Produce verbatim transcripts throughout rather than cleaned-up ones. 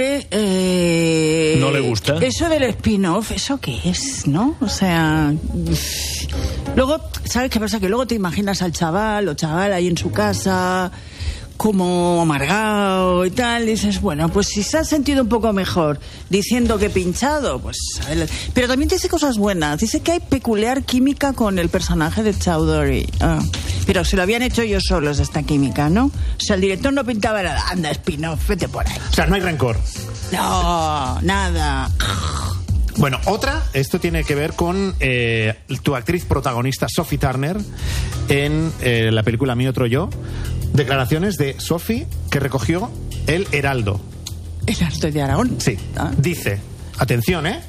Eh, ¿No le gusta? Eso del spin-off, ¿eso qué es, no? O sea... Luego, ¿sabes qué pasa? Que luego te imaginas al chaval o chaval ahí en su casa, como amargado y tal, y dices, bueno, pues si se ha sentido un poco mejor diciendo que pinchado, pues... Pero también dice cosas buenas. Dice que hay peculiar química con el personaje de Chowdhury. Ah. Pero se lo habían hecho ellos solos, esta química, ¿no? O sea, el director no pintaba nada. Anda, spin-off, vete por ahí. O sea, no hay rencor. No, nada. Bueno, otra, esto tiene que ver con eh, tu actriz protagonista, Sophie Turner, en eh, la película Mi Otro Yo. Declaraciones de Sophie que recogió El Heraldo. ¿El Heraldo de Aragón? Sí. Ah. Dice, atención, ¿eh?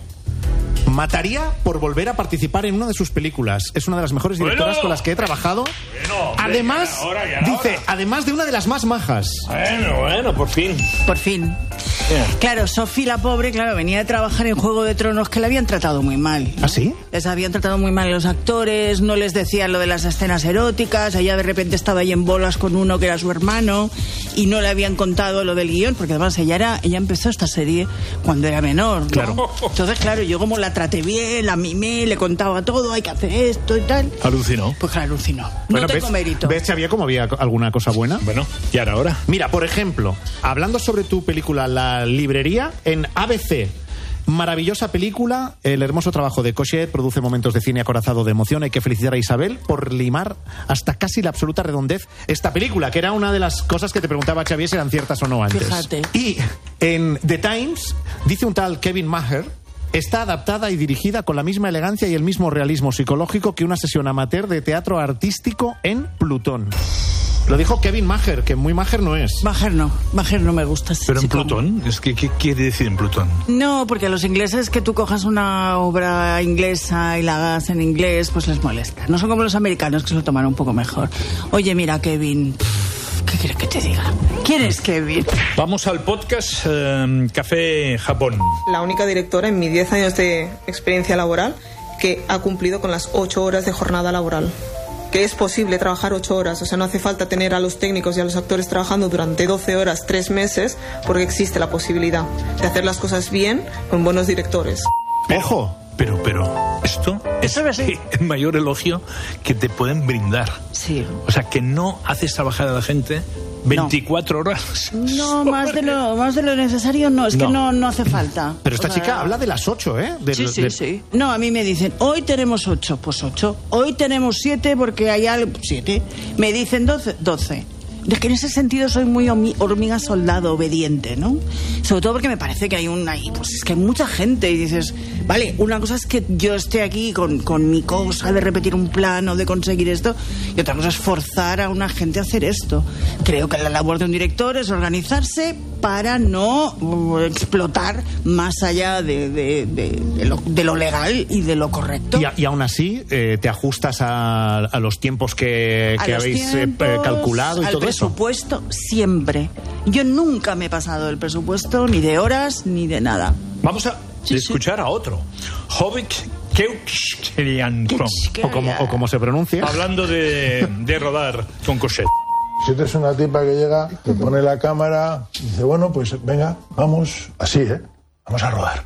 Mataría por volver a participar en una de sus películas. Es una de las mejores directoras Bueno. con las que he trabajado. Bueno, además, ya era hora, ya era dice, hora. además de una de las más majas. Bueno, bueno, por fin. Por fin. Yeah. Claro, Sophie, la pobre, claro, venía de trabajar en Juego de Tronos, que la habían tratado muy mal, ¿no? ¿Ah, sí? Les habían tratado muy mal los actores, no les decían lo de las escenas eróticas, ella de repente estaba ahí en bolas con uno que era su hermano y no le habían contado lo del guión, porque además ella era, ella empezó esta serie cuando era menor, ¿no? Claro. Entonces, claro, yo como la traté bien, la mimé, le contaba todo, hay que hacer esto y tal. Alucinó. Pues claro, alucinó. Bueno, no tengo ¿ves, mérito. ¿ves, Xavier, cómo había alguna cosa buena? Bueno, ya era hora. Mira, por ejemplo, hablando sobre tu película La Librería, en A B C, maravillosa película, el hermoso trabajo de Cochet, produce momentos de cine acorazado de emoción. Hay que felicitar a Isabel por limar hasta casi la absoluta redondez esta película, que era una de las cosas que te preguntaba Xavier si eran ciertas o no antes. Fíjate. Y en The Times dice un tal Kevin Maher: está adaptada y dirigida con la misma elegancia y el mismo realismo psicológico que una sesión amateur de teatro artístico en Plutón. Lo dijo Kevin Maher, que muy Maher no es. Maher no, Maher no me gusta. Pero en chico. Plutón, es que, ¿qué quiere decir en Plutón? No, porque a los ingleses que tú cojas una obra inglesa y la hagas en inglés, pues les molesta. No son como los americanos, que se lo toman un poco mejor. Oye, mira, Kevin, ¿qué quieres que te diga? ¿Quién es Kevin? Vamos al podcast eh, Café Japón. La única directora en mis diez años de experiencia laboral que ha cumplido con las ocho horas de jornada laboral. Que es posible trabajar ocho horas, o sea, no hace falta tener a los técnicos y a los actores trabajando durante doce horas, tres meses, porque existe la posibilidad de hacer las cosas bien con buenos directores. ¡Ojo! Pero, pero, esto es Eso es así. el mayor elogio que te pueden brindar. Sí. O sea, que no haces trabajar a la gente veinticuatro horas. No, más de lo, más de lo necesario no, es que No. no, no hace falta. Pero esta O sea, chica habla de las ocho, ¿eh? De, Sí, sí, de- sí. No, a mí me dicen, hoy tenemos ocho, pues ocho. Hoy tenemos siete porque hay algo, siete. Me dicen doce, doce. Es que en ese sentido soy muy homi- hormiga soldado obediente, ¿no? Sobre todo porque me parece que hay un ahí, pues es que hay mucha gente y dices, vale, una cosa es que yo esté aquí con, con mi cosa de repetir un plan o de conseguir esto, y otra cosa es forzar a una gente a hacer esto. Creo que la labor de un director es organizarse para no uh, explotar más allá de, de, de, de, lo, de lo legal y de lo correcto. Y, a- y aún así eh, te ajustas a, a los tiempos que, A que los habéis eh, tiempos, calculado y al todo eso. presupuesto, siempre. Yo nunca me he pasado del presupuesto, ni de horas, ni de nada. Vamos a Sí, escuchar a otro. Hobbit Keuksherian. O como, o como se pronuncia. Hablando de, de rodar con Cochet. Si tú eres una tipa que llega, te pone la cámara y dice, bueno, pues venga, vamos, así, ¿eh? Vamos a rodar.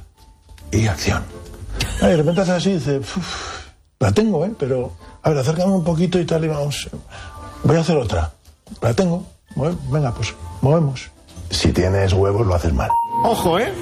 Y acción. Ah, y de repente hace así y dice, "Uf, la tengo, ¿eh? Pero, a ver, acércame un poquito y tal y vamos. Voy a hacer otra. La tengo. Mue- Venga, pues, movemos. Si tienes huevos, lo haces mal. Ojo, ¿eh?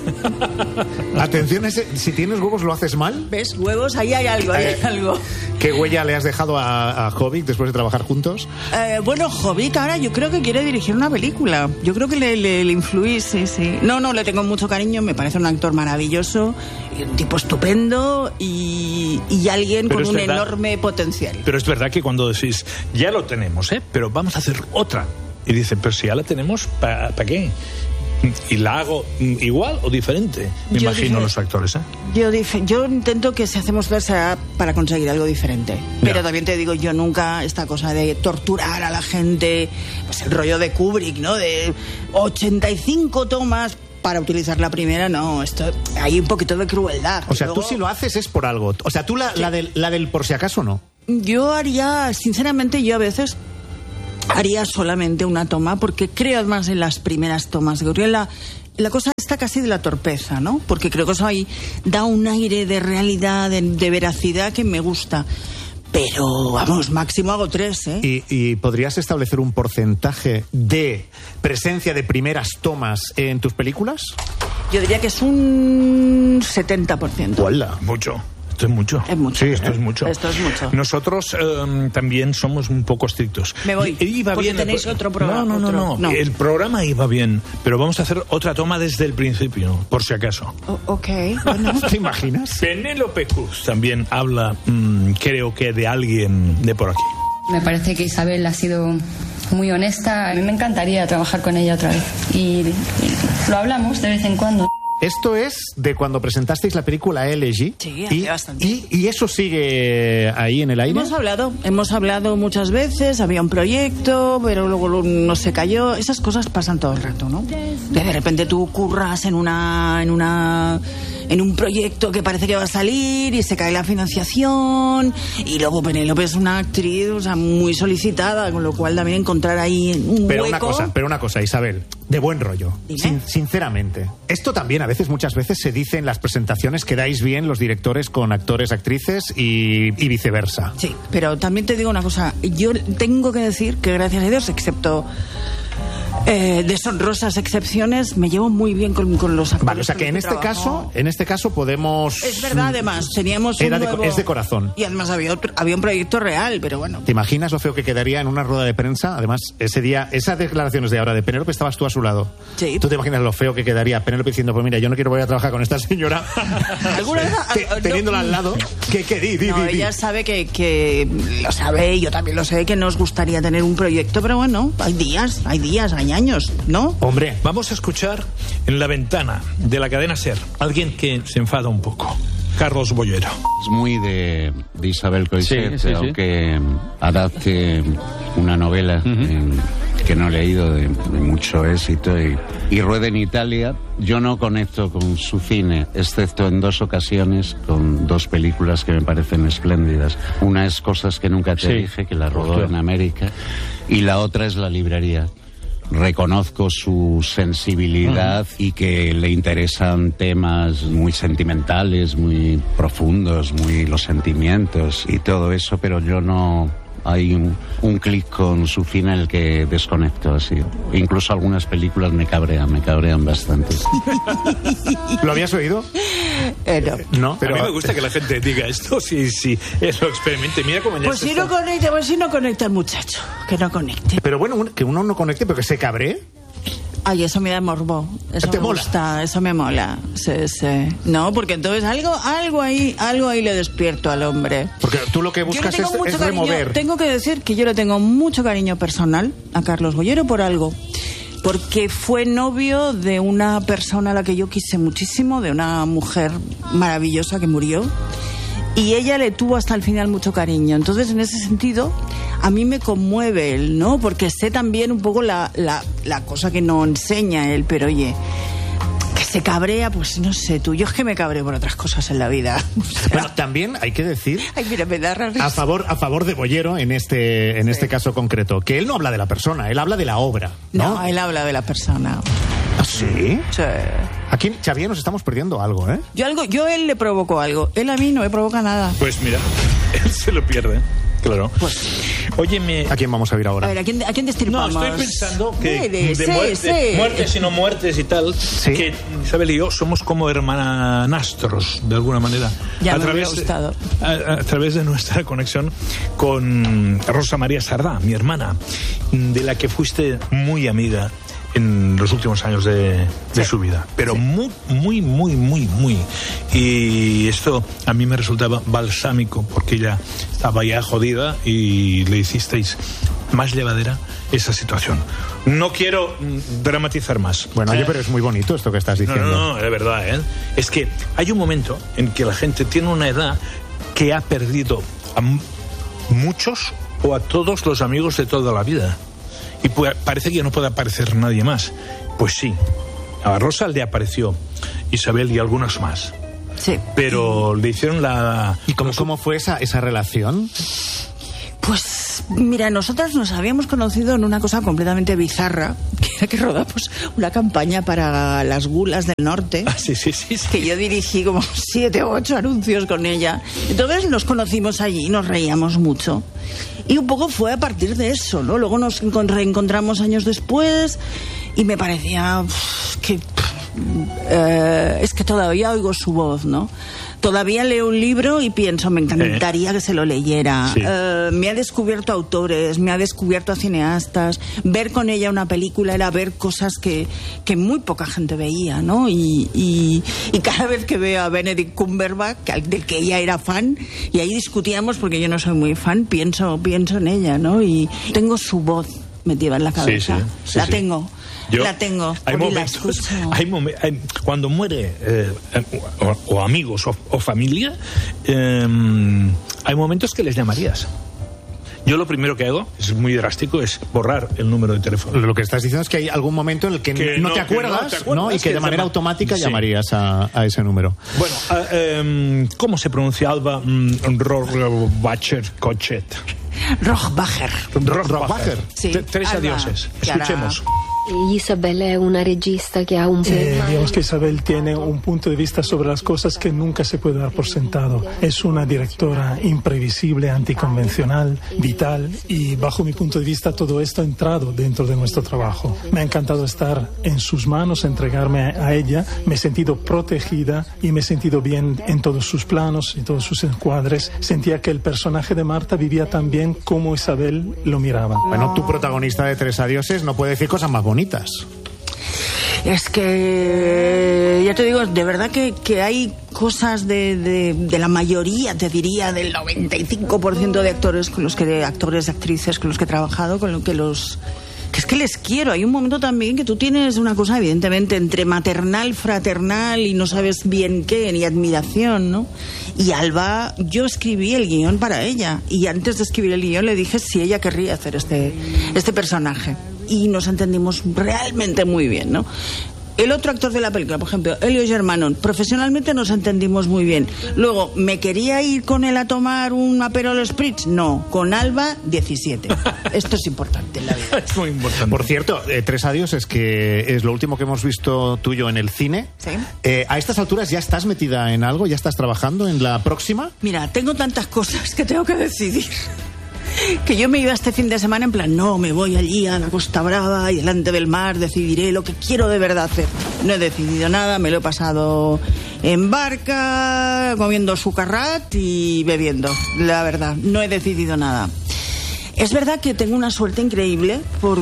Atención, ese, si tienes huevos lo haces mal. ¿Ves? Huevos, ahí hay algo, ahí hay Eh, algo. ¿Qué huella le has dejado a, a Hobbit después de trabajar juntos? Eh, bueno, Hobbit ahora yo creo que quiere dirigir una película. Yo creo que le, le, le influí, sí, sí. No, no, le tengo mucho cariño, me parece un actor maravilloso, y un tipo estupendo y, y alguien Pero con es un verdad. enorme potencial. Pero es verdad que cuando decís, ya lo tenemos, ¿eh? Pero vamos a hacer otra. Y dicen, pero si ya la tenemos, ¿para pa qué? ¿Y la hago igual o diferente? Me Yo imagino dije- los actores, ¿eh? Yo, dif- yo intento que si hacemos dos sea para conseguir algo diferente. Pero Ya. también te digo, yo nunca esta cosa de torturar a la gente, pues el rollo de Kubrick, ¿no? De ochenta y cinco tomas para utilizar la primera, no, esto hay un poquito de crueldad. O sea, Luego, tú si lo haces es por algo. O sea, tú la, la, del, la del por si acaso no. Yo haría, sinceramente, yo a veces haría solamente una toma porque creo más en las primeras tomas. Creo en la, la cosa está casi de la torpeza, ¿no? Porque creo que eso ahí da un aire de realidad, de, de veracidad que me gusta. Pero, vamos, máximo hago tres, ¿eh? ¿Y, ¿Y podrías establecer un porcentaje de presencia de primeras tomas en tus películas? Yo diría que es un setenta por ciento. ¡Hola! Mucho. Esto es mucho. Es mucho. Sí, esto es mucho. Esto es mucho. Nosotros eh, también somos un poco estrictos. Me voy. I- Iba porque bien. tenéis el- otro programa. No, no, no, otro- no, El programa iba bien, pero vamos a hacer otra toma desde el principio, por si acaso. O- ok, bueno. ¿Te imaginas? Penélope Cruz también habla, mm, creo que de alguien de por aquí. Me parece que Isabel ha sido muy honesta. A mí me encantaría trabajar con ella otra vez. Y, y lo hablamos de vez en cuando. Esto es de cuando presentasteis la película L G. Sí, hace y, bastante. y, y eso sigue ahí en el aire. Hemos hablado, hemos hablado muchas veces, había un proyecto, pero luego lo- no se cayó. Esas cosas pasan todo el rato, ¿no? De repente tú curras en una, en una, en un proyecto que parece que va a salir y se cae la financiación y luego Penélope es una actriz, o sea, muy solicitada, con lo cual también encontrar ahí un Pero hueco. una cosa, pero una cosa, Isabel, de buen rollo. Dime. Sin- sinceramente. Esto también a veces, muchas veces, se dice en las presentaciones que dais bien los directores con actores, actrices y, y viceversa. Sí, pero también te digo una cosa, yo tengo que decir que gracias a Dios, excepto eh, deshonrosas excepciones, me llevo muy bien con, con los actores. Vale, o sea con que en los este trabajo. caso, en este caso podemos. Es verdad, además, teníamos un Era de- nuevo- es de corazón. Y además había, otro- había un proyecto real, pero bueno. ¿Te imaginas lo feo que quedaría en una rueda de prensa? Además, ese día, esas declaraciones de ahora de Penélope, estabas tú a su lado. Sí. ¿Tú te imaginas lo feo que quedaría Penélope diciendo, pues mira, yo no quiero volver a trabajar con esta señora? ¿Alguna vez- Te- no- Teniéndola al lado. ¿Qué, qué, di, di, No, di, di. ella sabe que, que lo sabe, y yo también lo sé, que nos gustaría tener un proyecto, pero bueno, hay días, hay días, hay años, ¿no? Hombre, Vamos a escuchar en la ventana de la cadena SER alguien que se enfada un poco. Carlos Bollero. Es muy de, de Isabel Coixet, Sí, sí, sí. aunque adapte una novela eh, que no he leído de, de mucho éxito y, y ruede en Italia. Yo no conecto con su cine, excepto en dos ocasiones con dos películas que me parecen espléndidas. Una es Cosas que nunca te Sí. dije, que la rodó Hostia. en América, y la otra es La librería. Reconozco su sensibilidad y que le interesan temas muy sentimentales, muy profundos, muy los sentimientos y todo eso, pero yo no... Hay un, un clic con su cine en el que desconecto así. Incluso algunas películas me cabrean, me cabrean bastante. ¿lo habías oído? Eh, no. No, pero a mí me gusta que la gente diga esto, sí, sí, lo experimente. Mira cómo ya Pues se si está- no conecta, pues si no conecta el muchacho, que no conecte. Pero bueno, un- que uno no conecte, pero que se cabree. Ay, eso me da morbo. Eso ¿Te me mola? gusta, eso me mola. Sí, sí. No, porque entonces algo, algo ahí, algo ahí le despierto al hombre. Porque tú lo que Yo le buscas tengo es, mucho es cariño, remover. tengo que decir que yo le tengo mucho cariño personal a Carlos Bollero por algo. Porque fue novio de una persona a la que yo quise muchísimo, de una mujer maravillosa que murió. Y ella le tuvo hasta el final mucho cariño. Entonces, en ese sentido, a mí me conmueve él, ¿no? Porque sé también un poco la, la, la cosa que no enseña él, pero oye, que se cabrea, pues no sé, tú. Yo es que me cabreo por otras cosas en la vida. O sea, Bueno, también hay que decir ay, mira, me da risa. a favor a favor de Bollero en este en este caso concreto, que él no habla de la persona, él habla de la obra, ¿no? No, él habla de la persona. ¿Ah, sí? Sí. Aquí, Xavier, nos estamos perdiendo algo, ¿eh? Yo algo, yo a él le provoco algo. Él a mí no me provoca nada. Pues mira, él se lo pierde, claro. Pues, Óyeme, ¿A quién vamos a ir ahora? a ver, ¿a quién, a quién no, destripamos? estoy pensando que Mire, de sí, muerte- sí. muertes y no muertes y tal, Sí. que Isabel y yo somos como hermanastros, de alguna manera. Ya a me hubiera de- gustado. A, a través de nuestra conexión con Rosa María Sardá, mi hermana, de la que fuiste muy amiga en los últimos años de, de Sí. su vida. Pero muy, muy, muy, muy, muy. Y esto a mí me resultaba balsámico, porque ella estaba ya jodida y le hicisteis más llevadera esa situación. No quiero mm, dramatizar más. Bueno, oye, Eh, pero es muy bonito esto que estás no, diciendo. no, no, de verdad, ¿eh? Es que hay un momento en que la gente tiene una edad que ha perdido a m- muchos o a todos los amigos de toda la vida. Y pu- parece que ya no puede aparecer nadie más. Pues sí, a Rosa le apareció Isabel y algunos más. Sí. Pero le hicieron la... ¿Y cómo, cómo fue esa, esa relación? Pues Mira, nosotras nos habíamos conocido en una cosa completamente bizarra, que era que rodamos una campaña para las gulas del norte. Ah, sí, sí, sí, sí. Que yo dirigí como siete o ocho anuncios con ella. Entonces nos conocimos allí y nos reíamos mucho. Y un poco fue a partir de eso, ¿no? Luego nos reencontramos años después y me parecía uf, que... Uh, es que todavía oigo su voz, ¿no? Todavía leo un libro y pienso, me encantaría que se lo leyera. Sí. Uh, me ha descubierto autores, me ha descubierto a cineastas. Ver con ella una película era ver cosas que, que muy poca gente veía, ¿no? Y, y, y cada vez que veo a Benedict Cumberbatch, que, del que ella era fan, y ahí discutíamos porque yo no soy muy fan, pienso, pienso en ella, ¿no? Y tengo su voz metida en la cabeza. Sí, sí, sí, la sí. tengo. Yo, la tengo. Hay la momentos, hay momen- hay, cuando muere eh, o, o amigos o, o familia, eh, hay momentos que les llamarías. Yo lo primero que hago, es muy drástico, es borrar el número de teléfono. Lo que estás diciendo es que hay algún momento en el que, Que no, no- te que acuerdas, no te acuerdas, ¿no? Y que que de manera llama- automática Sí. llamarías a, a ese número. Bueno, eh, eh, ¿cómo se pronuncia Alba mm, Rohrbacher Cochet? Rohrbacher. Rohrbacher. Sí, T- Tres Alba, adioses. Chiara. Escuchemos. Isabel è una regista che ha un Eh, digamos que Isabel tiene un punto de vista sobre las cosas que nunca se puede dar por sentado. Es una directora imprevisible, anticonvencional, vital y bajo mi punto de vista todo esto ha entrado dentro de nuestro trabajo. Me ha encantado estar en sus manos, entregarme a ella. Me he sentido protegida y me he sentido bien en todos sus planos y todos sus encuadres. Sentía que el personaje de Marta vivía tan bien como Isabel lo miraba. Bueno, tu protagonista de Tres Adioses no puede decir cosas más bonitas. Es que, ya te digo, de verdad que, que hay cosas de, de, de la mayoría, te diría, del noventa y cinco por ciento de actores con los que, de actores, actrices con los que he trabajado, con lo que los... que es que les quiero. Hay un momento también que tú tienes una cosa, evidentemente, entre maternal, fraternal y no sabes bien qué, ni admiración, ¿no? Y Alba, yo escribí el guión para ella y antes de escribir el guión le dije si ella querría hacer este, este personaje. Y nos entendimos realmente muy bien, ¿no? El otro actor de la película, por ejemplo, Elio Germanon, profesionalmente nos entendimos muy bien. Luego, ¿me quería ir con él a tomar un Aperol Spritz? No, con Alba, diecisiete. Esto es importante en la vida. Es muy importante. Por cierto, eh, Tres Adioses, que es lo último que hemos visto tuyo en el cine. Sí. Eh, ¿A estas alturas ya estás metida en algo? ¿Ya estás trabajando en la próxima? Mira, tengo tantas cosas que tengo que decidir. Que yo me iba este fin de semana en plan, no, me voy allí a la Costa Brava y delante del mar decidiré lo que quiero de verdad hacer. No he decidido nada, me lo he pasado en barca, comiendo sucarrat y bebiendo, la verdad, no he decidido nada. Es verdad que tengo una suerte increíble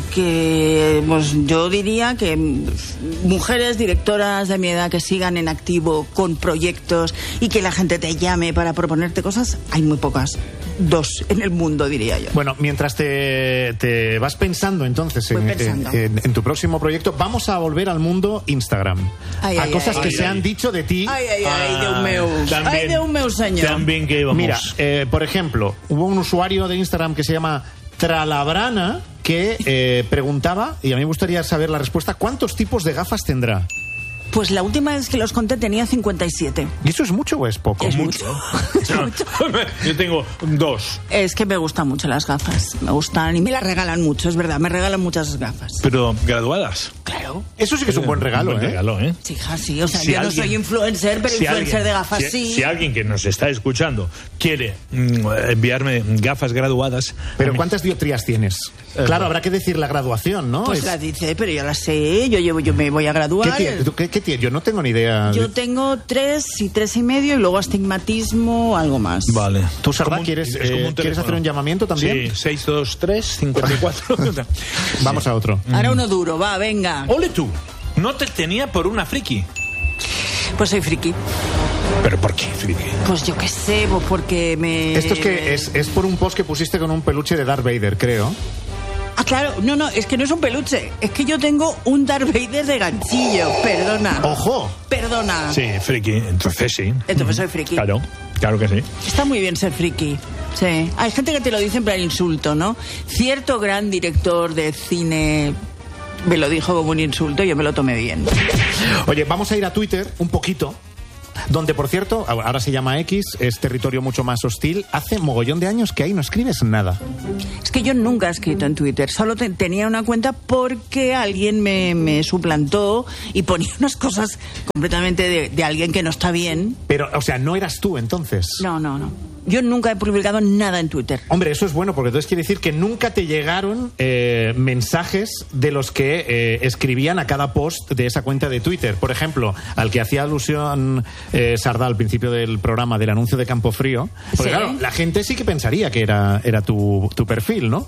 porque pues, yo diría que mujeres directoras de mi edad que sigan en activo con proyectos y que la gente te llame para proponerte cosas, hay muy pocas. Dos en el mundo, diría yo. Bueno, mientras te, te vas pensando entonces en, Voy pensando. en- en- en tu próximo proyecto, vamos a volver al mundo Instagram. Ay, a ay, cosas ay. que Ay, se ay. han dicho de ti. Ay, ay, ay, Dios mío. también- Ay, Dios mío, señor. También que íbamos. Mira, eh, por ejemplo, hubo un usuario de Instagram que se llama Tralabrana que eh, preguntaba, y a mí me gustaría saber la respuesta, ¿cuántos tipos de gafas tendrá? Pues la última vez que los conté tenía cincuenta y siete. ¿Y eso es mucho o es poco? Es mucho. mucho. No, yo tengo dos. Es que me gustan mucho las gafas. Me gustan y me las regalan mucho, es verdad. Me regalan muchas gafas. Pero graduadas. Claro. Eso sí que es un buen regalo, Un buen ¿eh? regalo, ¿eh? Sí, hija, sí. O sea, Si yo alguien- no soy influencer, pero si influencer alguien- de gafas si, sí. Si alguien que nos está escuchando quiere mm, enviarme gafas graduadas. Pero a mí- ¿cuántas dioptrías tienes? Claro, habrá que decir la graduación, ¿no? Pues Es- la dice, pero yo la sé. Yo llevo, yo me voy a ¿Qué graduar. tiene? ¿Tú qué- qué tiene? Yo no tengo ni idea. Yo de- tengo tres y tres y medio y luego astigmatismo, algo más. Vale. ¿Tú, Sardá, Como un- quieres, es como un eh, ¿quieres teléfono. hacer un llamamiento también? Sí, seis dos tres, cincuenta y cuatro. Vamos a otro. Ahora uno duro, va, venga. Ole tú, no te tenía por una friki. Pues soy friki. ¿Pero por qué friki? Pues yo qué sé, pues porque me... Esto es que es, es por un post que pusiste con un peluche de Darth Vader, creo. Ah, claro, no, no, es que no es un peluche. Es que yo tengo un Darth Vader de ganchillo, perdona. ¡Ojo! Perdona. Sí, friki, entonces sí. Entonces soy friki. Claro, claro que sí. Está muy bien ser friki. Sí. Hay gente que te lo dice en plan insulto, ¿no? Cierto gran director de cine me lo dijo como un insulto y yo me lo tomé bien. Oye, vamos a ir a Twitter un poquito. donde, por cierto, ahora se llama X, es territorio mucho más hostil. Hace mogollón de años que ahí no escribes nada. Es que yo nunca he escrito en Twitter, solo te, tenía una cuenta porque alguien me, me suplantó y ponía unas cosas completamente de, de alguien que no está bien. Pero, o sea, ¿no eras tú entonces? No, no, no. Yo nunca he publicado nada en Twitter. Hombre, eso es bueno, porque entonces quiere decir que nunca te llegaron eh, mensajes de los que eh, escribían a cada post de esa cuenta de Twitter. Por ejemplo, al que hacía alusión eh, Sardá al principio del programa del anuncio de Campofrío. Porque ¿sí? Claro, la gente sí que pensaría que era, era tu, tu perfil, ¿no?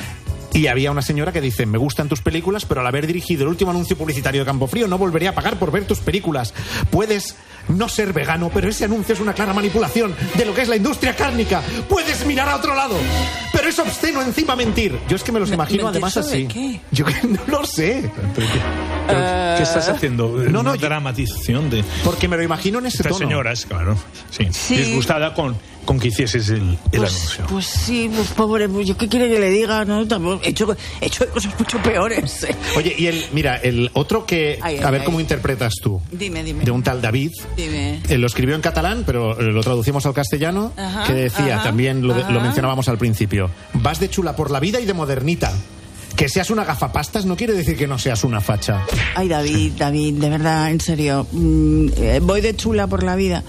Y había una señora que dice, me gustan tus películas, pero al haber dirigido el último anuncio publicitario de Campofrío no volveré a pagar por ver tus películas. Puedes no ser vegano, pero ese anuncio es una clara manipulación de lo que es la industria cárnica. Puedes mirar a otro lado, pero es obsceno encima mentir. Yo es que me los imagino además así. ¿Qué? Yo que no lo sé. ¿Pero qué, pero Uh, ¿qué estás haciendo? no, no, Una yo- dramatización de Porque me lo imagino en ese estas tono. señoras, claro. Sí. Sí. Disgustada con, con que hicieses el, el Pues, anuncio. pues sí, pues pobre, pues yo qué quiere que le diga, ¿no? Tampoco- He hecho, he hecho cosas mucho peores. Oye, y el, mira, el otro que... Ay, ay, a ver ay. cómo interpretas tú. Dime, dime. De un tal David. Dime. Eh, lo escribió en catalán, pero lo traducimos al castellano, Ajá, que decía, ajá, también lo, ajá. lo mencionábamos al principio, vas de chula por la vida y de modernita. Que seas una gafapastas no quiere decir que no seas una facha. Ay, David, David, de verdad, en serio. mm, eh, voy de chula por la vida.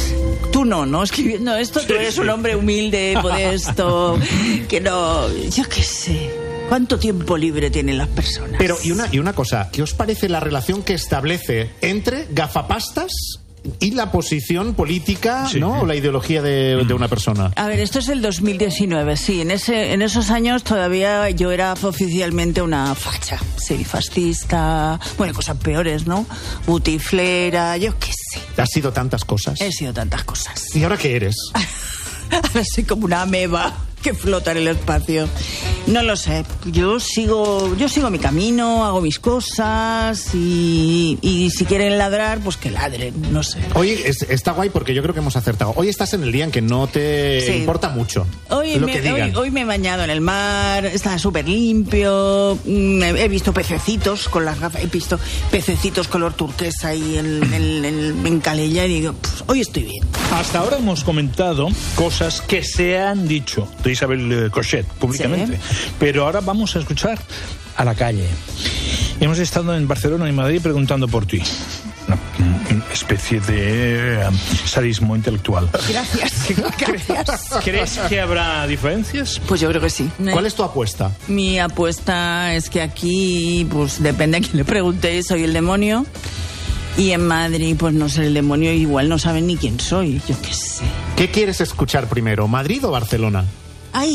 Tú no, ¿no? Escribiendo esto, tú eres un hombre humilde, modesto, que no... Yo qué sé. ¿Cuánto tiempo libre tienen las personas? Pero, y una, y una cosa, ¿qué os parece la relación que establece entre gafapastas y la posición política, Sí. ¿no? O la ideología de, de una persona? A ver, esto es el dos mil diecinueve, sí. En ese, en esos años todavía yo era oficialmente una facha. Sí, fascista, bueno, cosas peores, ¿no? Butiflera, yo qué sé. Has sido tantas cosas. He sido tantas cosas. ¿Y ahora qué eres? Ahora soy como una ameba que flota en el espacio. No lo sé. Yo sigo, yo sigo mi camino, hago mis cosas y, y si quieren ladrar, pues que ladren. No sé. Hoy es- está guay porque yo creo que hemos acertado. Hoy estás en el día en que no te Sí. importa mucho Hoy lo me, que digan. hoy, hoy me he bañado en el mar, está súper limpio, mm, he visto pececitos con las gafas, he visto pececitos color turquesa y en, en, en, en Calella y digo, pues, hoy estoy bien. Hasta ahora hemos comentado cosas que se han dicho de Isabel eh, Cochet públicamente, pero ahora vamos a escuchar a la calle. Hemos estado en Barcelona y Madrid preguntando por ti. Una, una especie de eh, sadismo intelectual. Gracias, gracias. ¿Crees que habrá diferencias? Pues yo creo que sí. ¿Cuál es tu apuesta? Mi apuesta es que aquí, pues depende a quién le pregunte, soy el demonio. Y en Madrid, pues no sé, el demonio igual no saben ni quién soy, yo qué sé. ¿Qué quieres escuchar primero, Madrid o Barcelona? ¡Ay!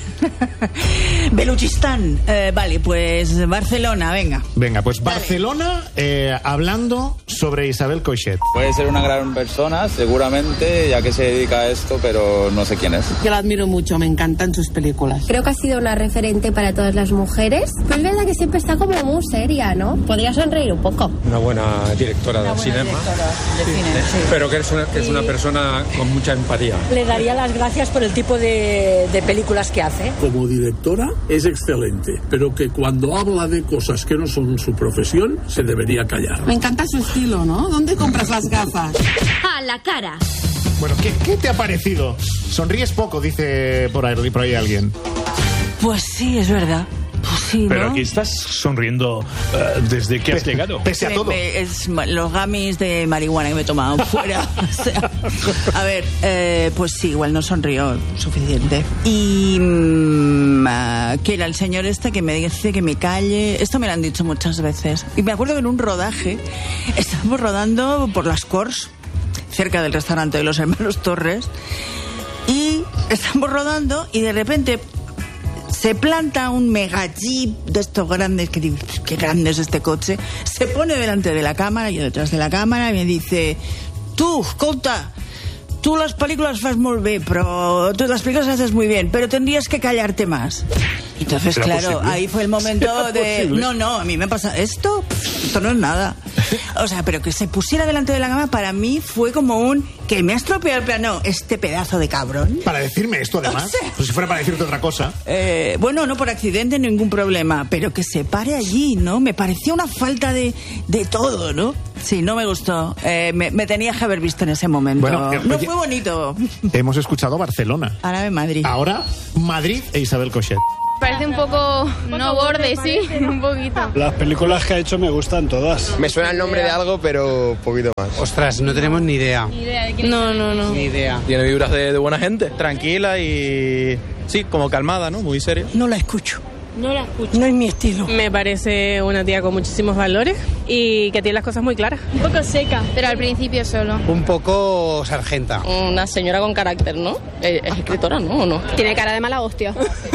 Beluchistán. Eh, vale, pues Barcelona, venga. Venga, pues Dale. Barcelona, eh, hablando sobre Isabel Cochet. Puede ser una gran persona, seguramente, ya que se dedica a esto, pero no sé quién es. Yo la admiro mucho, me encantan sus películas. Creo que ha sido una referente para todas las mujeres. Pero es verdad que siempre está como muy seria, ¿no? Podría sonreír un poco. Una buena directora de cinema, pero que es una, que es una persona con mucha empatía. Le daría las gracias por el tipo de, de películas que hace. Como directora es excelente, pero que cuando habla de cosas que no son su profesión, se debería callar. Me encanta su estilo, ¿no? ¿Dónde compras las gafas? A la cara. Bueno, ¿qué, qué te ha parecido? Sonríes poco, dice por ahí, por ahí alguien. Pues sí, es verdad. Pues sí, Pero ¿no? aquí estás sonriendo eh, desde que has Pe- llegado. Pese a Me- todo. me- es ma- los gamis de marihuana que me he tomado fuera. O sea, a ver, eh, pues sí, igual no sonrió suficiente. Y mm, ah, que era el señor este que me dice que me calle. Esto me lo han dicho muchas veces. Y me acuerdo que en un rodaje estábamos rodando por las Corts, cerca del restaurante de los hermanos Torres, y estamos rodando y de repente se planta un mega jeep de estos grandes, que digo, qué grande es este coche, se pone delante de la cámara, yo detrás de la cámara, y me dice, tú, escolta, tú las películas fas molt bé, pero tú las películas haces muy bien, pero tendrías que callarte más. Entonces, ¿Será claro, posible? ahí fue el momento ¿Será de... posible? No, no, a mí me pasa... ¿Esto? Pff, esto no es nada. O sea, pero que se pusiera delante de la cámara para mí fue como un... Que me ha estropeado el plano, este pedazo de cabrón. Para decirme esto, además. O sea- Pues si fuera para decirte otra cosa. Eh, bueno, no por accidente, ningún problema, pero que se pare allí, ¿no? Me parecía una falta de, de todo, ¿no? Sí, no me gustó. Eh, me, me tenía que haber visto en ese momento. Bueno, que- no oye- fue bonito. Hemos escuchado Barcelona. Ahora de Madrid. Ahora, Madrid e Isabel Cochet. Parece un poco, no borde, sí, un poquito. Las películas que ha hecho me gustan todas. Me suena el nombre de algo, pero un poquito más. Ostras, no tenemos ni idea. Ni idea de quién No, no, no. Ni idea. Tiene vibras de, de buena gente, tranquila y sí, como calmada, ¿no? Muy seria. No la escucho. No la escucho. No es mi estilo. Me parece una tía con muchísimos valores y que tiene las cosas muy claras. Un poco seca, pero al principio solo. Un poco sargenta. Una señora con carácter, ¿no? Es escritora, ¿no? ¿O no? Tiene cara de mala hostia.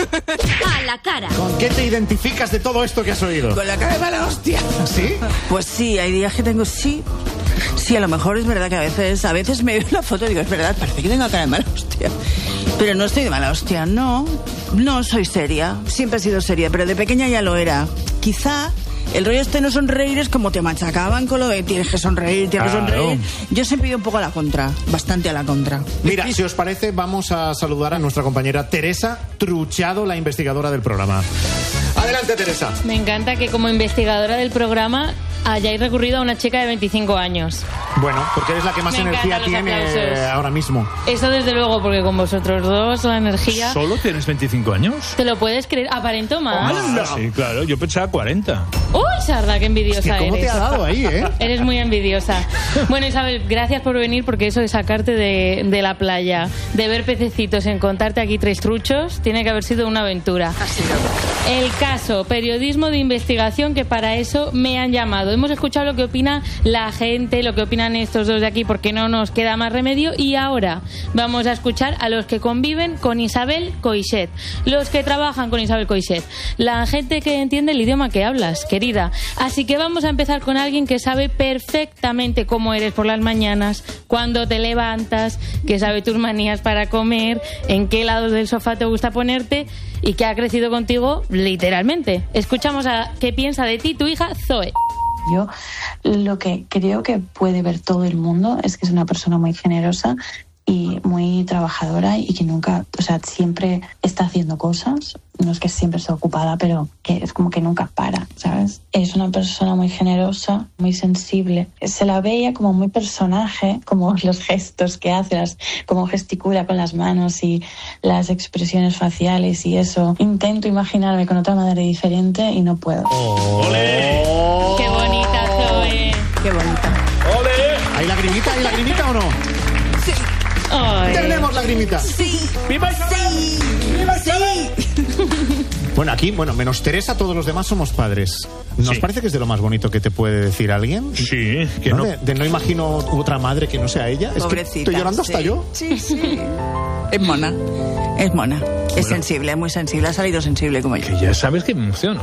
A la cara. ¿Con qué te identificas de todo esto que has oído? Con la cara de mala hostia. ¿Sí? Pues sí, hay días que tengo sí. Sí, a lo mejor es verdad que a veces, a veces me veo la foto y digo, es verdad, parece que tengo cara de mala hostia. Pero no estoy de mala hostia, no. No soy seria. Siempre he sido seria, pero de pequeña ya lo era. Quizá el rollo este no sonreír es como te machacaban con lo de tienes que sonreír, tienes Claro. que sonreír. Yo siempre he ido un poco a la contra, bastante a la contra. Mira, si os parece, vamos a saludar a nuestra compañera Teresa Truchado, la investigadora del programa. Adelante, Teresa. Me encanta que como investigadora del programa hayáis recurrido a una chica de veinticinco años. Bueno, porque eres la que más Me energía encantan los tiene aplausos. ahora mismo. Eso desde luego, porque con vosotros dos la energía... ¿Solo tienes veinticinco años? ¿Te lo puedes creer? ¿Aparento más? Ah, sí, claro, yo pensaba cuarenta. ¡Uy, Sarda, qué envidiosa Hostia, ¿cómo eres! te ha dado ahí, eh? Eres muy envidiosa. Bueno, Isabel, gracias por venir, porque eso de sacarte de, de la playa, de ver pececitos, encontrarte aquí tres truchos, tiene que haber sido una aventura. El caso, periodismo de investigación, que para eso me han llamado. Hemos escuchado lo que opina la gente, lo que opinan estos dos de aquí, porque no nos queda más remedio. Y ahora vamos a escuchar a los que conviven con Isabel Coixet, los que trabajan con Isabel Coixet, la gente que entiende el idioma que hablas, querida. Así que vamos a empezar con alguien que sabe perfectamente cómo eres por las mañanas, cuándo te levantas, que sabe tus manías para comer, en qué lado del sofá te gusta ponerte y que ha crecido contigo literalmente. Escuchamos a qué piensa de ti tu hija Zoe. Yo lo que creo que puede ver todo el mundo es que es una persona muy generosa y muy trabajadora y que nunca, o sea, siempre está haciendo cosas. No es que siempre esté ocupada, pero que es como que nunca para, ¿sabes? Es una persona muy generosa, muy sensible. Se la veía como muy personaje, como los gestos que hace, las, como gesticula con las manos y las expresiones faciales y eso. Intento imaginarme con otra madre diferente y no puedo. ¡Olé! ¡Qué bonita, Zoe! ¡Qué bonita! ¡Ole! ¿Hay lagrimita? ¿Hay lagrimita o no? Sí. Ay. ¡Tenemos lagrimita! Sí. ¡Viva Sí. ¡Viva sí! Bueno, aquí, bueno, menos Teresa, todos los demás somos padres. ¿Nos Sí. parece que es de lo más bonito que te puede decir alguien? Sí, que ¿No? no. De, de no imagino otra madre que no sea ella. Es que Pobrecita, estoy llorando sí. hasta yo. Sí, sí. Es mona. Es mona. Es sensible, muy sensible. Ha salido sensible como yo. Que ya sabes que me emociono.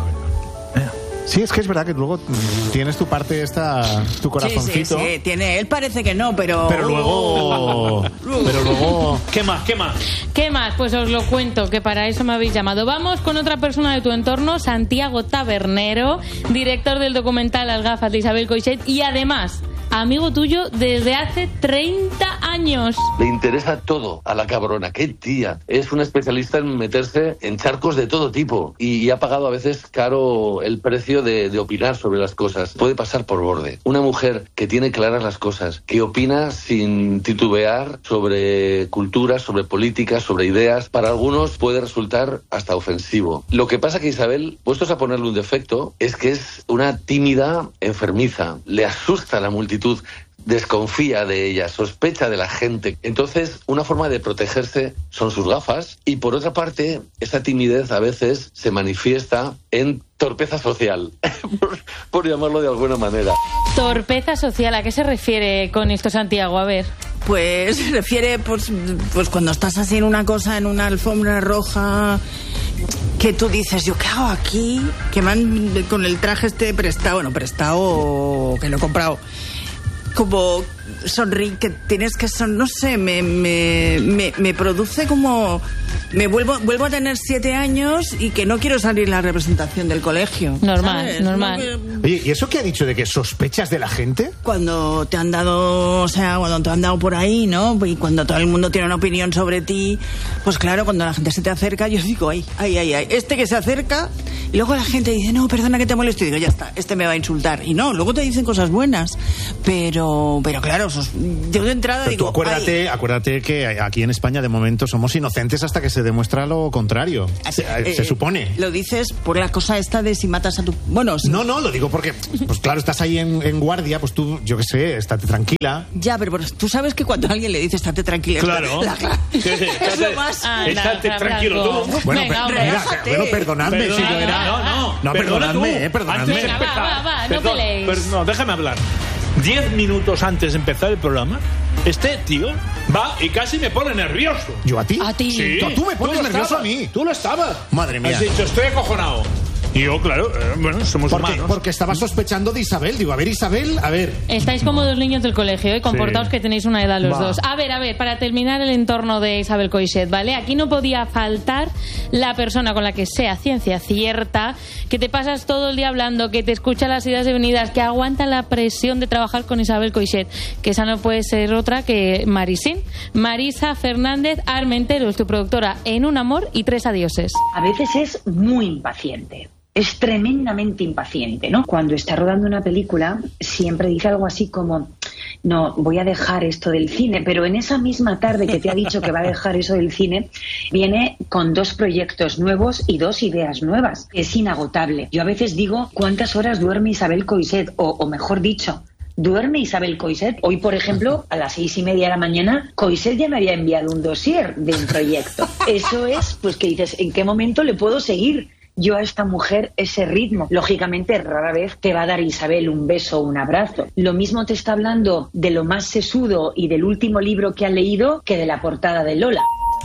Sí, es que es verdad que luego mm, tienes tu parte esta, tu corazoncito. Sí, sí, sí. Tiene, él parece que no, pero... Pero luego... pero luego... ¿Qué más? ¿Qué más? ¿Qué más? Pues os lo cuento, que para eso me habéis llamado. Vamos con otra persona de tu entorno, Santiago Tabernero, director del documental Las gafas de Isabel Coixet y además amigo tuyo desde hace treinta años. Le interesa todo a la cabrona. ¡Qué tía! Es una especialista en meterse en charcos de todo tipo y, y ha pagado a veces caro el precio de, de opinar sobre las cosas. Puede pasar por borde. Una mujer que tiene claras las cosas, que opina sin titubear sobre cultura, sobre política, sobre ideas, para algunos puede resultar hasta ofensivo. Lo que pasa que Isabel, puestos a ponerle un defecto, es que es una tímida enfermiza. Le asusta la multitud, desconfía de ella, sospecha de la gente. Entonces, una forma de protegerse son sus gafas y, por otra parte, esa timidez a veces se manifiesta en torpeza social, por, por llamarlo de alguna manera. Torpeza social, ¿a qué se refiere con esto, Santiago? A ver. Pues se refiere, pues, pues cuando estás así en una cosa, en una alfombra roja, que tú dices, ¿yo qué hago aquí? Que me han, con el traje este prestado, bueno, prestado o que lo he comprado, como sonríe, que tienes que son, no sé, me, me, me, me produce como me vuelvo vuelvo a tener siete años y que no quiero salir en la representación del colegio. Normal, ¿sabes? normal. No que... Oye, ¿y eso qué ha dicho de que sospechas de la gente? Cuando te han dado, o sea, cuando te han dado por ahí, ¿no? Y cuando todo el mundo tiene una opinión sobre ti, pues claro, cuando la gente se te acerca, yo digo, ay, ay, ay, ay, este que se acerca, y luego la gente dice, no, perdona que te molesto, y digo, ya está, este me va a insultar. Y no, luego te dicen cosas buenas, pero, pero claro, sos, yo de entrada Pero digo, tú acuérdate, ay, acuérdate que aquí en España de momento somos inocentes hasta que se demuestra lo contrario. Se, eh, se supone. Lo dices por la cosa esta de si matas a tu... Bueno, si... No, no, lo digo porque, pues claro, estás ahí en, en guardia, pues tú, yo qué sé, estate tranquila. Ya, pero tú sabes que cuando alguien le dice estate tranquila, claro, la, la, sí, sí, es lo más... Ah, estate tranquilo tú. Bueno, Venga, pero, mira, bueno, perdonadme. Perdona, si yo era... no, no, no, perdona perdonadme, tú. eh, perdonadme. Antes de Venga, empezar, va, va, va, no perdón, peleéis. per- no, déjame hablar. Diez minutos antes de empezar el programa, este tío va y casi me pone nervioso. ¿Yo a ti? A ti. Sí. Tú me pones lo nervioso estabas, a mí. Tú lo estabas. Madre mía. Has dicho, estoy acojonado. Y yo, claro, eh, bueno, somos Porque, humanos. porque estaba sospechando de Isabel. Digo, a ver, Isabel, a ver. Estáis como dos niños del colegio, ¿eh? Comportaos Sí. que tenéis una edad los Va. dos. A ver, a ver, para terminar el entorno de Isabel Coixet, ¿vale? Aquí no podía faltar la persona con la que sea ciencia cierta, que te pasas todo el día hablando, que te escucha las ideas unidas, que aguanta la presión de trabajar con Isabel Coixet, que esa no puede ser otra que Marisín. Marisa Fernández Armentero es tu productora en Un amor y tres adioses. A veces es muy impaciente. Es tremendamente impaciente, ¿no? Cuando está rodando una película, siempre dice algo así como, no, voy a dejar esto del cine, pero en esa misma tarde que te ha dicho que va a dejar eso del cine, viene con dos proyectos nuevos y dos ideas nuevas. Es inagotable. Yo a veces digo, ¿cuántas horas duerme Isabel Coixet? O, o mejor dicho, ¿duerme Isabel Coixet? Hoy, por ejemplo, a las seis y media de la mañana, Coixet ya me había enviado un dossier de un proyecto. Eso es, pues que dices, ¿en qué momento le puedo seguir yo a esta mujer ese ritmo? Lógicamente, rara vez te va a dar Isabel un beso o un abrazo. Lo mismo te está hablando de lo más sesudo y del último libro que ha leído que de la portada de Lola.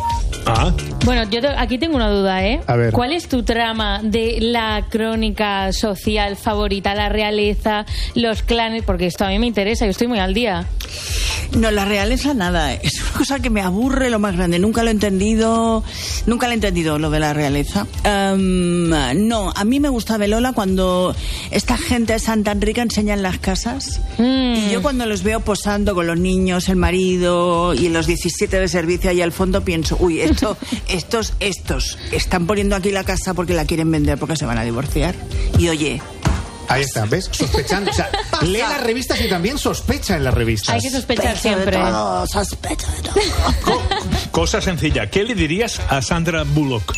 Ah. Bueno, yo te- aquí tengo una duda, ¿eh? A ver. ¿Cuál es tu trama de la crónica social favorita? La realeza, los clanes, porque esto a mí me interesa, yo estoy muy al día. No, la realeza nada. Es una cosa que me aburre lo más grande. Nunca lo he entendido. Nunca lo he entendido, lo de la realeza. Um, no, a mí me gusta Lola cuando esta gente de Santa Enrica enseña en las casas. Mm. Y yo cuando los veo posando con los niños, el marido y los diecisiete de servicio ahí al fondo, pienso, uy, esto, estos, estos están poniendo aquí la casa porque la quieren vender porque se van a divorciar. Y oye... Ahí está, ¿ves? Sospechando. O sea, lee las revistas y también sospecha en las revistas. Hay que sospechar siempre. Sospecho de todo. Co- cosa sencilla. ¿Qué le dirías a Sandra Bullock?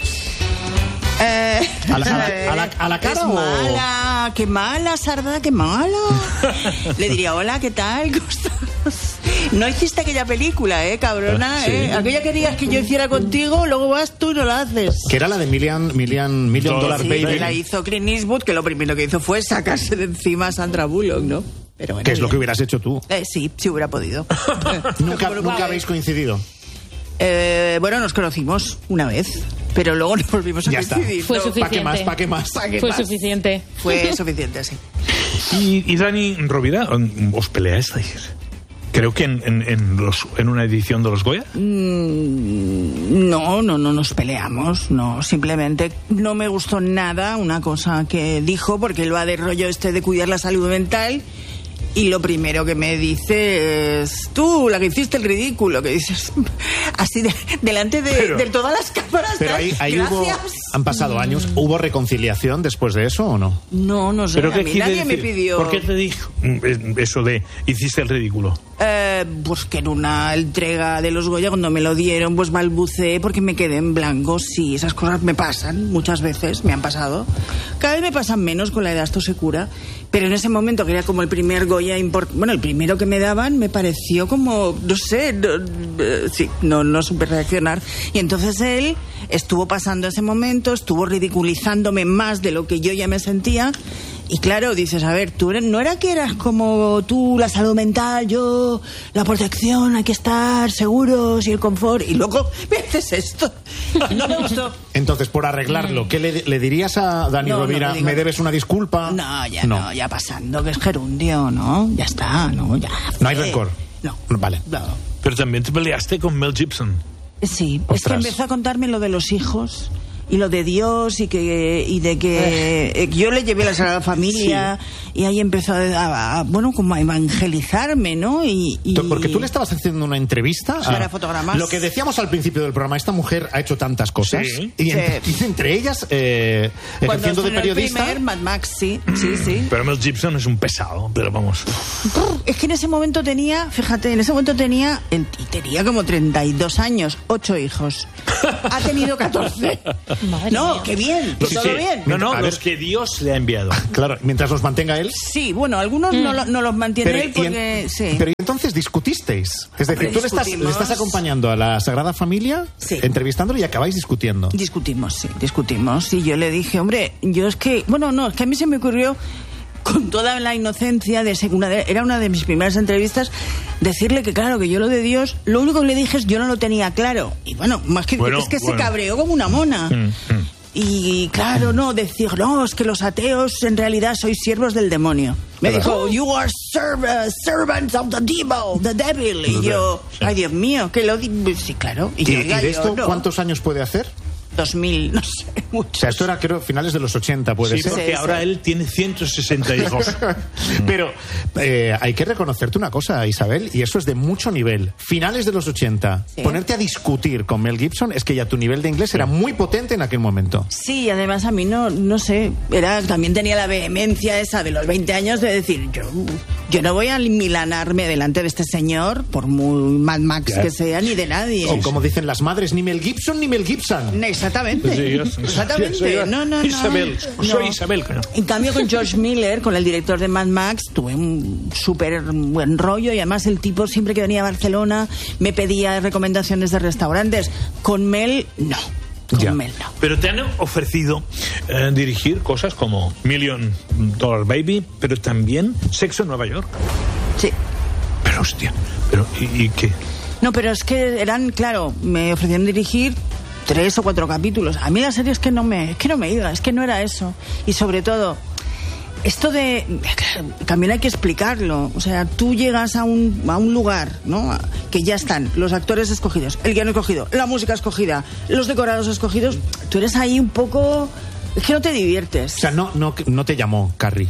Eh, ¿A la- a la- a la- a la cara es o...? mala, qué mala, Sarda, qué mala. Le diría, hola, ¿qué tal? ¿Cómo estás? No hiciste aquella película, ¿eh, cabrona? Sí. ¿eh? Aquella que querías que yo hiciera contigo, luego vas tú y no la haces. Que era la de Million, Million, Million Dollar Sí, Baby. que la hizo Clint Eastwood, que lo primero que hizo fue sacarse de encima a Sandra Bullock, ¿no? Pero bueno, Que es lo bien. que hubieras hecho tú. Eh, sí, sí hubiera podido. Nunca, Pero nunca vale. habéis coincidido. Eh, bueno, nos conocimos una vez, pero luego nos volvimos a Ya está. coincidir. Fue ¿no? suficiente. ¿Pa' qué más? ¿Pa' qué más? ¿Pa' qué Fue más? suficiente. Fue suficiente, sí. Y, y Dani Rovira, ¿os peleasteis? Creo que en, en, en, los, en una edición de los Goya. Mm, no, no, no nos peleamos, no, simplemente no me gustó nada una cosa que dijo, porque él va de rollo este de cuidar la salud mental. Y lo primero que me dice es, tú, la que hiciste el ridículo, que dices, así de, delante de, Pero- de todas las cámaras. Pero ahí, ahí hubo, Gracias. han pasado años. ¿Hubo reconciliación después de eso o no? No, no sé, ¿Pero a qué mí quiere nadie me decir? pidió... ¿Por qué te dijo mm, eso de hiciste el ridículo? Eh, pues que en una entrega de los Goya, cuando me lo dieron, pues balbuceé porque me quedé en blanco. Sí, esas cosas me pasan muchas veces, me han pasado. Cada vez me pasan menos, con la edad esto se cura. Pero en ese momento, que era como el primer Goya import... bueno, el primero que me daban, me pareció como, no sé, no, eh, sí, no, no supe reaccionar. Y entonces él estuvo pasando ese momento, estuvo ridiculizándome más de lo que yo ya me sentía. Y claro, dices, a ver, tú eres- no era que eras como tú, la salud mental, yo, la protección, hay que estar seguros y el confort, y luego me haces esto. No me gustó. Entonces, por arreglarlo, ¿qué le, le dirías a Dani No, no, Rovira? le digo- ¿Me debes una disculpa? No, ya no. ya pasando, que es gerundio, ¿no? Ya está, ¿no? Ya. No hay fue. rencor. No. Vale. No. Pero también te peleaste con Mel Gibson. Sí, Ostras. Es que empezó a contarme lo de los hijos y lo de Dios y que y de que eh. yo le llevé la Sagrada Familia sí. y ahí empezó a, a, a bueno como a evangelizarme, ¿no? Y, y... porque tú le estabas haciendo una entrevista sí, a fotogramas. Lo que decíamos al principio del programa, esta mujer ha hecho tantas cosas sí. y, sí. En, y entre ellas eh, ejerciendo de periodista. El primer Mad Max, sí, sí, sí. Pero Mel Gibson es un pesado, pero vamos. Es que en ese momento tenía, fíjate, en ese momento tenía y tenía como treinta y dos años, ocho hijos. Ha tenido catorce. Madre no, mía. Qué bien, que sí, todo sí. bien. No, no, a los ver. Que Dios le ha enviado. Claro, mientras los mantenga él. Sí, bueno, algunos mm. no, lo, no los mantiene pero, él porque... En, sí. Pero entonces discutisteis. Es decir, tú le estás, le estás acompañando a la Sagrada Familia, sí. entrevistándole y acabáis discutiendo. Discutimos, sí, discutimos. Y yo le dije, hombre, yo es que... Bueno, no, es que a mí se me ocurrió... con toda la inocencia de una de, era una de mis primeras entrevistas, decirle que claro, que yo lo de Dios, lo único que le dije es yo no lo tenía claro. Y bueno, más que bueno, es que bueno. se cabreó como una mona. Mm, mm. Y claro, no, decir, no, es que los ateos en realidad sois siervos del demonio. Me dijo, you are serv- servants of the devil, the devil. Y yo, ay Dios mío, que lo di... Sí, claro. Y, y, yo, ¿y de esto no. cuántos años puede hacer? dos mil, no sé, mucho. O sea, esto era, creo, finales de los ochenta, puede sí, ser. Sí, porque ahora él tiene ciento sesenta hijos. Pero eh, hay que reconocerte una cosa, Isabel, y eso es de mucho nivel. Finales de los ochenta, sí. ponerte a discutir con Mel Gibson, es que ya tu nivel de inglés era muy potente en aquel momento. Sí, además a mí no, no sé, era también tenía la vehemencia esa de los veinte años de decir, yo, yo no voy a milanarme delante de este señor, por muy Mad Max yeah. que sea, ni de nadie. O como dicen las madres, ni Mel Gibson ni Mel Gibson. Exactamente. Sí, yo, Exactamente. Soy, soy, no, no, no. Isabel. Soy no. Isabel. En cambio, con George Miller, con el director de Mad Max, tuve un súper buen rollo y además el tipo siempre que venía a Barcelona me pedía recomendaciones de restaurantes. Con Mel, no. Con ya. Mel, no. Pero te han ofrecido eh, dirigir cosas como Million Dollar Baby, pero también Sexo en Nueva York. Sí. Pero hostia, pero ¿y, y qué? No, pero es que eran, claro, me ofrecieron dirigir tres o cuatro capítulos. A mí la serie es que no me, es que no me iba, es que no era eso. Y sobre todo, esto de... También hay que explicarlo. O sea, tú llegas a un, a un lugar, ¿no? Que ya están los actores escogidos, el guion escogido, la música escogida, los decorados escogidos. Tú eres ahí un poco... Es que no te diviertes. O sea, no, no, no te llamó Carrie.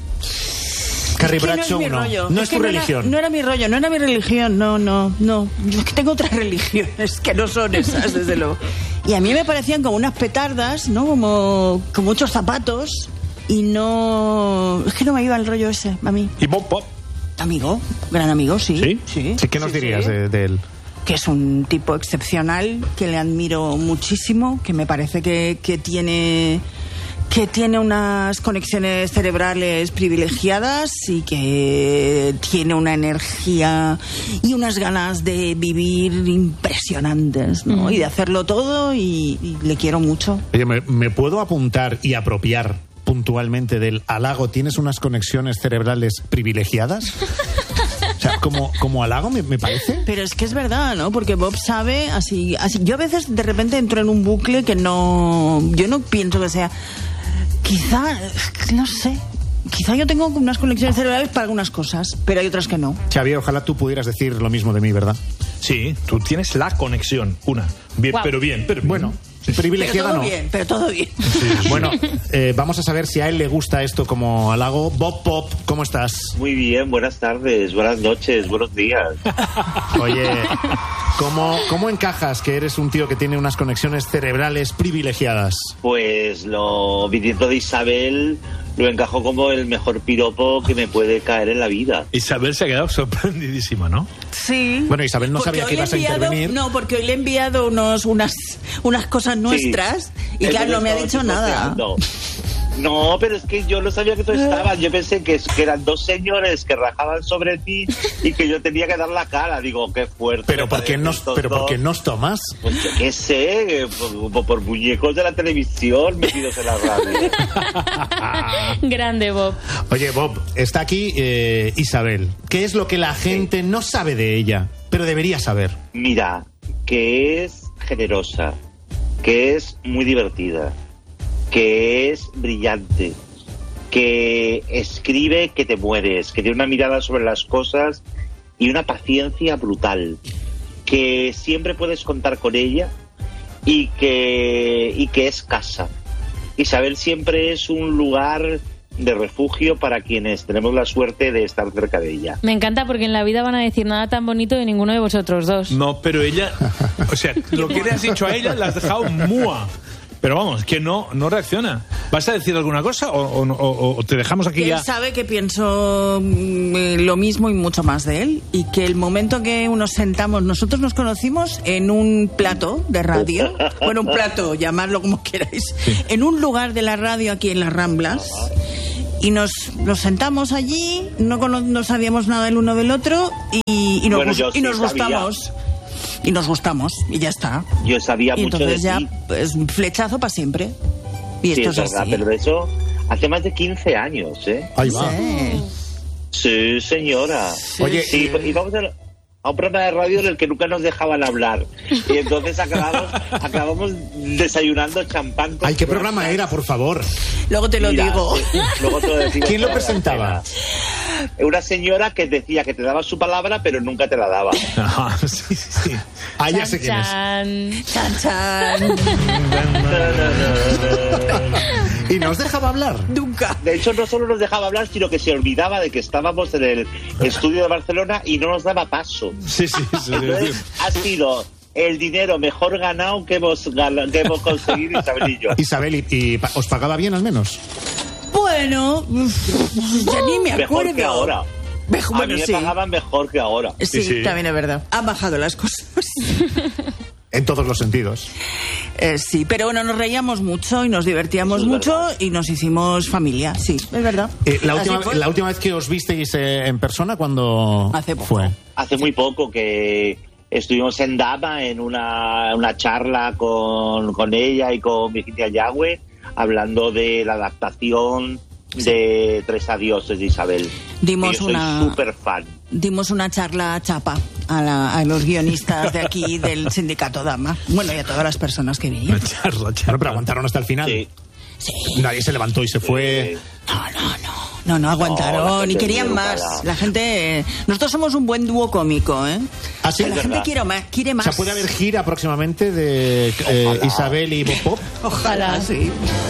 Carrie es que Bradshaw, no es mi rollo. No, no es, es tu no religión. Era, no era mi rollo, no era mi religión, no, no, no. Yo es que tengo otras religiones que no son esas, desde luego. Y a mí me parecían como unas petardas, ¿no? Como con muchos zapatos y no... Es que no me iba el rollo ese, a mí. ¿Y Bob Pop? Amigo, gran amigo, sí. ¿Sí? Sí. sí ¿Qué nos sí, dirías sí. De, de él? Que es un tipo excepcional, que le admiro muchísimo, que me parece que, que tiene... que tiene unas conexiones cerebrales privilegiadas y que tiene una energía y unas ganas de vivir impresionantes, ¿no? Mm. Y de hacerlo todo y, y le quiero mucho. Oye, ¿me, ¿me puedo apuntar y apropiar puntualmente del halago? ¿Tienes unas conexiones cerebrales privilegiadas? O sea, como, como halago me, me parece. Pero es que es verdad, ¿no? Porque Bob sabe, así, así... Yo a veces de repente entro en un bucle que no... Yo no pienso que sea... Quizá, no sé, quizá yo tengo unas conexiones cerebrales para algunas cosas, pero hay otras que no. Xavier, ojalá tú pudieras decir lo mismo de mí, ¿verdad? Sí, tú tienes la conexión, una. Bien, wow. pero bien, pero bien. Bueno, privilegiada pero todo no. bien, pero todo bien. Sí. Bueno, eh, vamos a saber si a él le gusta esto como halago. Bob Pop, ¿cómo estás? Muy bien, buenas tardes, buenas noches, buenos días. Oye, ¿cómo, ¿cómo encajas que eres un tío que tiene unas conexiones cerebrales privilegiadas? Pues lo viniendo de Isabel lo encajo como el mejor piropo que me puede caer en la vida. Isabel se ha quedado sorprendidísima, ¿no? Sí. Bueno, Isabel no porque sabía que ibas enviado, a intervenir. No, porque hoy le he enviado unos, unas, unas cosas nuestras sí. y claro, no me ha dicho nada. No, pero es que yo no sabía que tú estabas. Yo pensé que, que eran dos señores que rajaban sobre ti y que yo tenía que dar la cara. Digo, qué fuerte. ¿Pero por qué nos, pero por qué nos tomas? Pues yo qué sé, por, por muñecos de la televisión metidos en la radio. Grande, Bob. Oye, Bob, está aquí eh, Isabel. ¿Qué es lo que la gente sí. no sabe de ella, pero debería saber? Mira, que es generosa, que es muy divertida, que es brillante, que escribe que te mueres, que tiene una mirada sobre las cosas y una paciencia brutal. que siempre puedes contar con ella y que, y que es casa. Isabel siempre es un lugar de refugio para quienes tenemos la suerte de estar cerca de ella. Me encanta porque en la vida van a decir nada tan bonito de ninguno de vosotros dos. No, pero ella, o sea, lo que le has dicho a ella la has dejado mua. Pero vamos, que no, no reacciona. ¿Vas a decir alguna cosa o, o, o, o te dejamos aquí él ya? Él sabe que pienso mm, lo mismo y mucho más de él, y que el momento que nos sentamos, nosotros nos conocimos en un plato de radio, bueno, un plato, llamadlo como queráis, sí. en un lugar de la radio aquí en las Ramblas, y nos, nos sentamos allí, no, no sabíamos nada el uno del otro, y, y nos, bueno, y sí nos gustamos. Sabía. Y nos gustamos, y ya está. Yo sabía y mucho de entonces ya, ti. pues, flechazo para siempre. Y sí, esto es es verdad, así. pero eso hace más de quince años, ¿eh? Ahí va. Sí, sí señora. Sí, Oye, sí. y, y vamos a, a un programa de radio en el que nunca nos dejaban hablar. Y entonces acabamos, acabamos desayunando champán. Ay, ¿qué programa era, por favor? Luego te lo Mira, digo. Sí, luego te lo decimos. ¿Quién lo presentaba? Una señora que decía que te daba su palabra, pero nunca te la daba. Ah, sí, sí, sí. Ah, ya sé quién es. Chan, chan. ¿Y nos dejaba hablar? Nunca. De hecho, no solo nos dejaba hablar, sino que se olvidaba de que estábamos en el estudio de Barcelona y no nos daba paso. Sí, sí, sí. Entonces, ha sido el dinero mejor ganado que hemos, que hemos conseguido Isabel y yo. Isabel, ¿y, y os pagaba bien al menos? Bueno, ya ni me acuerdo. Mejor que ahora. Mejor, a bueno, mí me sí. pagaban mejor que ahora. Sí, Sí, sí. también es verdad. Han bajado las cosas. En todos los sentidos. Eh, sí, pero bueno, nos reíamos mucho y nos divertíamos Eso es mucho verdad. y nos hicimos familia, sí, es verdad. Eh, la, Así última, fue. la última vez que os visteis eh, en persona, ¿cuándo Hace poco. fue? Hace muy poco que estuvimos en Dama en una, una charla con, con ella y con Virginia Yagüe, hablando de la adaptación de Tres Adioses de Isabel. Dimos Y yo soy una- súper fan. Dimos una charla chapa a, la- a los guionistas de aquí del sindicato Dama. Bueno, y a todas las personas que vinieron. Charla, charla. Bueno, pero aguantaron hasta el final. Sí. Sí. Nadie se levantó y se fue. Eh, No, no, no. No, no aguantaron No, la y gente querían muy más. educada. La gente... eh, Nosotros somos un buen dúo cómico, ¿eh? ¿Ah, sí? La Es gente verdad. quiere más, quiere O más. sea, ¿puede haber gira próximamente de eh, Ojalá. Isabel y Bob Pop? Ojalá, sí.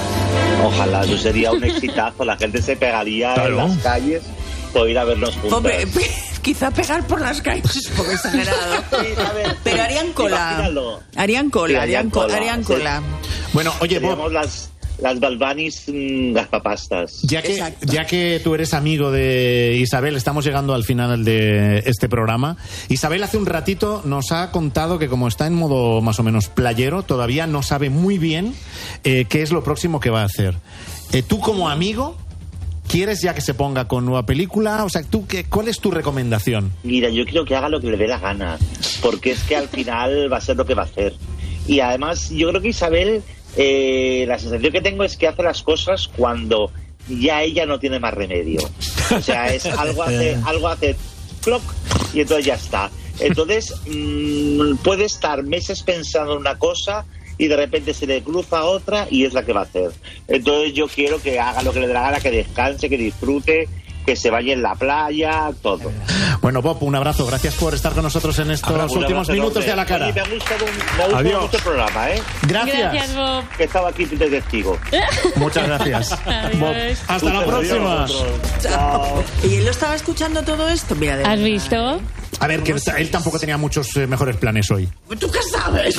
Ojalá, eso sería un exitazo. La gente se pegaría Claro. en las calles por ir a vernos juntos. Hombre, quizá pegar por las calles es un poco exagerado. Pero harían cola. Imagínalo. Harían cola, Sí, harían harían cola. cola, Harían sí. cola. Bueno, oye, Bob, Seríamos las, las Balbanis mm, gazpapastas. ya que, Exacto. ya que tú eres amigo de Isabel, estamos llegando al final de este programa. Isabel hace un ratito nos ha contado que como está en modo más o menos playero, todavía no sabe muy bien eh, qué es lo próximo que va a hacer. Eh, tú como amigo, ¿quieres ya que se ponga con nueva película? O sea, ¿tú qué, ¿cuál es tu recomendación? Mira, yo quiero que haga lo que le dé la gana, porque es que al final va a ser lo que va a hacer. Y además, yo creo que Isabel, eh, la sensación que tengo es que hace las cosas cuando ya ella no tiene más remedio. O sea, es algo hace, algo hace clock y entonces ya está. Entonces, mmm, puede estar meses pensando en una cosa y de repente se le cruza otra y es la que va a hacer. Entonces yo quiero que haga lo que le dé la gana, que descanse, que disfrute, que se vaya en la playa, todo. Bueno, Bob, un abrazo. Gracias por estar con nosotros en estos Un últimos abrazo minutos enorme. de A la Cara. Oye, me ha gustado, me ha gustado Adiós. mucho el programa, ¿eh? Gracias. Gracias, Bob. Que estaba aquí de testigo. Muchas gracias. Adiós. Bob, hasta la Muchas próxima. gracias. Chao. ¿Y él lo estaba escuchando todo esto? Mira, de ¿Has verdad. visto? A ver, que él, él tampoco tenía muchos eh, mejores planes hoy. ¿Tú qué sabes?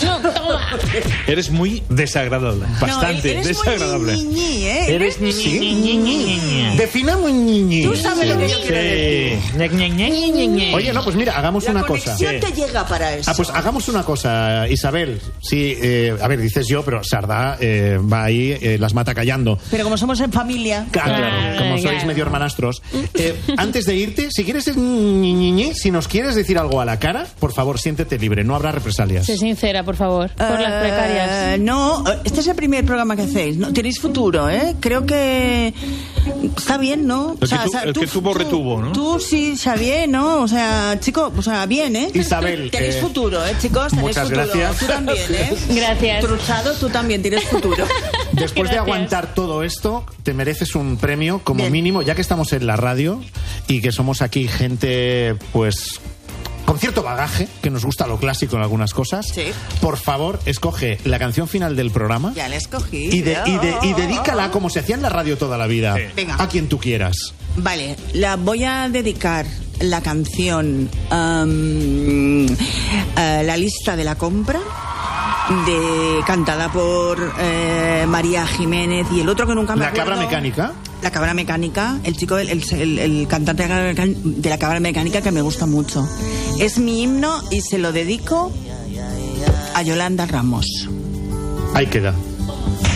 Eres muy desagradable. Bastante no, eres desagradable. Muy ñiñi, ¿eh? Eres ñi, ñi, ñi, ñi, ñi. Definamos ñiñi. Tú sabes lo que yo quiero decir. Sí. Oye, no, pues mira, hagamos La una cosa. conexión te llega para eso. Ah, pues hagamos una cosa, Isabel. Sí, eh, a ver, dices yo, pero Sardá eh, va ahí, eh, las mata callando. Pero como somos en familia... Claro, Claro, como sois claro. medio hermanastros. Eh, antes de irte, si quieres ser ñi, ñi, ñi, si nos quieres decir algo a la cara, por favor, siéntete libre, no habrá represalias. Sé sincera, por favor. Por las Eh, precarias. no, este es el primer programa que hacéis. No, tenéis futuro, ¿eh? Creo que está bien, ¿no? El que tu- el que tuvo, retuvo, ¿no? Tú sí, Xavier, ¿no? O sea, chico, o sea, bien, ¿eh? Isabel, Tenéis eh, futuro, ¿eh, chicos? Tenéis muchas futuro. gracias. Tú también, ¿eh? Gracias. Truchado, tú también tienes futuro. Después de Gracias. aguantar todo esto, te mereces un premio como Bien. mínimo, ya que estamos en la radio y que somos aquí gente, pues, con con cierto bagaje, que nos gusta lo clásico en algunas cosas, sí. por favor, escoge la canción final del programa. Ya la escogí. Y, de, y, de, y dedícala, como se hacía en la radio toda la vida, sí. Venga. a quien tú quieras. Vale, la voy a dedicar la canción um, uh, La lista de la compra, de cantada por eh, María Jiménez y el otro que nunca me La acuerdo. cabra mecánica. La cabra mecánica, el chico, el, el, el cantante de la, cabra mecánica, de la cabra mecánica, que me gusta mucho. Es mi himno y se lo dedico a Yolanda Ramos. Ahí queda.